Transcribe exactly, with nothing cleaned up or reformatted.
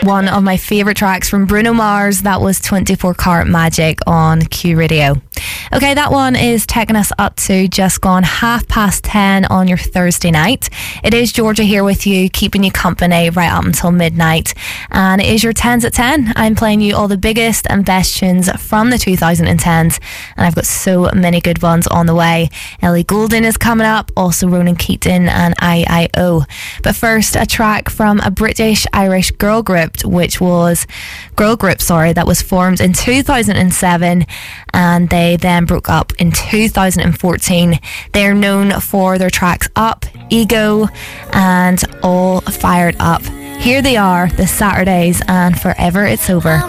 one of my favourite tracks from Bruno Mars. That was twenty-four Karat Magic on Q Radio. Okay, that one is taking us up to just gone half past ten on your Thursday night. It is Georgia here with you, keeping you company right up until midnight. And it is your tens at ten. I'm playing you all the biggest and best tunes from the two thousand tens. And I've got so many good ones on the way. Ellie Goulding is coming up, also Ronan Keating and I I O. But first, a track from a British-Irish girl group, which was, girl group, sorry, that was formed in two thousand seven. And they then broke up in two thousand fourteen. They're known for their tracks Up, Ego, and All Fired Up. Here they are, The Saturdays and Forever It's Over.